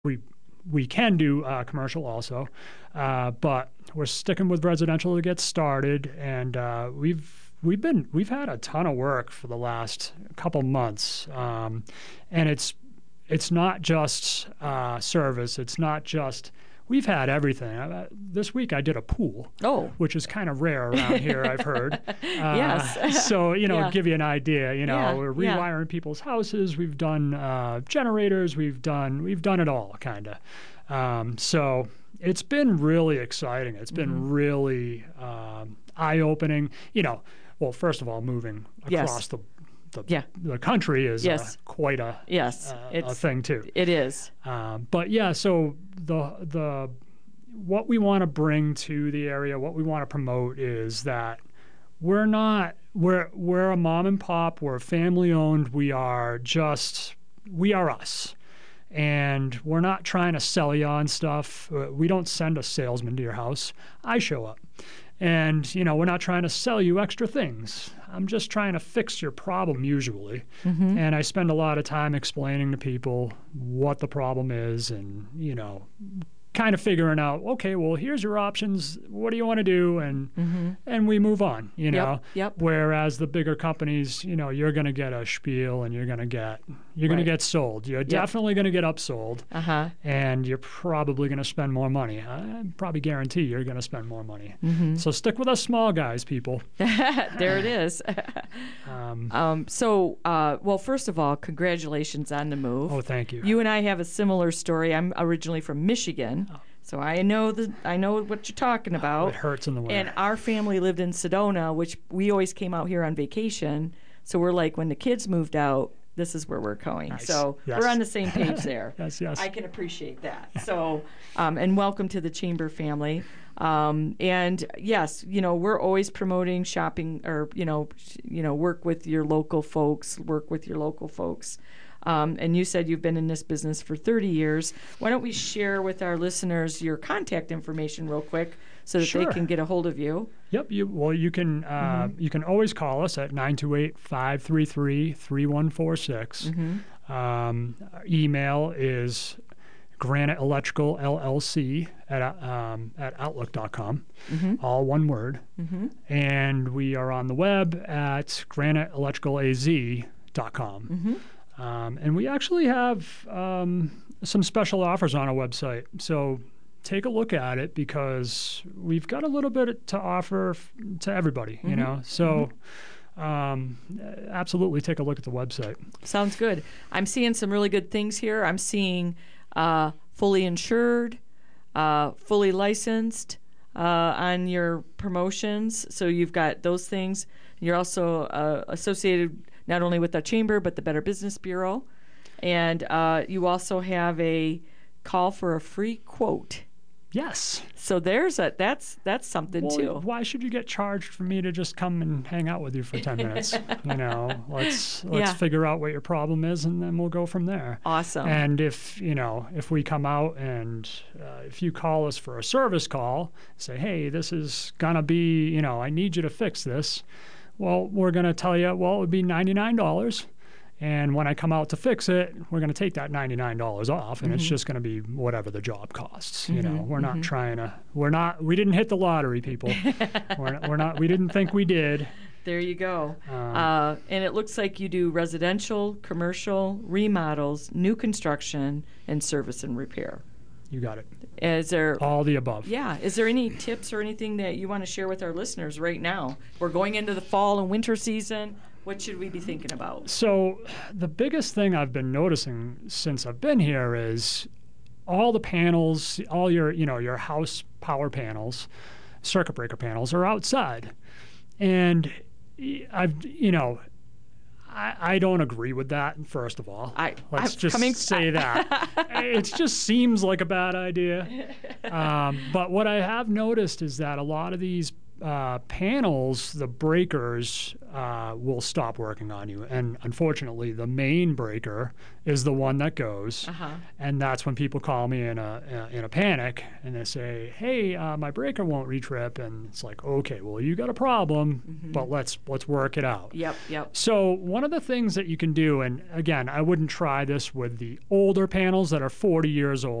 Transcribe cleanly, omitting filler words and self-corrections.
we can do commercial also, but we're sticking with residential to get started, and we've had a ton of work for the last couple months, and it's not just service. It's not just. We've had everything. This week I did a pool, which is kind of rare around here, I've heard. Yes. So, Yeah. give you an idea, Yeah, we're rewiring people's houses. We've done generators. We've done it all, kind of. So it's been really exciting. It's been really eye-opening. Well, first of all, moving across the country is quite a thing too. It is. But yeah, so the what we want to bring to the area, what we want to promote is that we're a mom and pop, we're family owned, we are us. And we're not trying to sell you on stuff. We don't send a salesman to your house. I show up. And, we're not trying to sell you extra things. I'm just trying to fix your problem usually. And I spend a lot of time explaining to people what the problem is and, kind of figuring out, okay, well, here's your options. What do you want to do? And we move on, Yep. Whereas the bigger companies, you're going to get a spiel and you're going to get sold. You're definitely going to get upsold. And you're probably going to spend more money. I probably guarantee you're going to spend more money. So stick with us small guys, people. There it is. Well, first of all, congratulations on the move. Oh, thank you. You and I have a similar story. I'm originally from Michigan. So I know what you're talking about. It hurts in the winter. And our family lived in Sedona, which we always came out here on vacation. So we're like, when the kids moved out, this is where we're going. Nice. So we're on the same page there. Yes. I can appreciate that. So, and welcome to the Chamber family. And yes, we're always promoting shopping or, work with your local folks. And you said you've been in this business for 30 years. Why don't we share with our listeners your contact information real quick so that they can get a hold of you? Yep. You can always call us at 928-533-3146. Our email is Granite Electrical LLC at outlook.com, all one word. And we are on the web at graniteelectricalaz.com. And we actually have some special offers on our website. So take a look at it because we've got a little bit to offer to everybody, So absolutely take a look at the website. Sounds good. I'm seeing some really good things here. I'm seeing fully insured, fully licensed on your promotions. So you've got those things. You're also associated not only with the Chamber, but the Better Business Bureau. And you also have a call for a free quote. Yes. So that's something too. Why should you get charged for me to just come and hang out with you for 10 minutes? Let's figure out what your problem is, and then we'll go from there. Awesome. And if we come out and if you call us for a service call, say, hey, this is gonna be, I need you to fix this. Well, we're going to tell you, well, it would be $99. And when I come out to fix it, we're going to take that $99 off, and it's just going to be whatever the job costs. We're not trying to, we didn't hit the lottery, people. We didn't think we did. There you go. And it looks like you do residential, commercial, remodels, new construction, and service and repair. You got it. Is there all the above? Yeah. Is there any tips or anything that you want to share with our listeners right now? We're going into the fall and winter season. What should we be thinking about? So the biggest thing I've been noticing since I've been here is all the panels, all your house power panels, circuit breaker panels are outside. And I don't agree with that, first of all. Let's just say that. It just seems like a bad idea. But what I have noticed is that a lot of these panels, the breakers will stop working on you. And unfortunately, the main breaker is the one that goes. And that's when people call me in a panic and they say, hey, my breaker won't retrip. And it's like, okay, well, you got a problem, but let's work it out. Yep. So one of the things that you can do, and again, I wouldn't try this with the older panels that are 40 years old.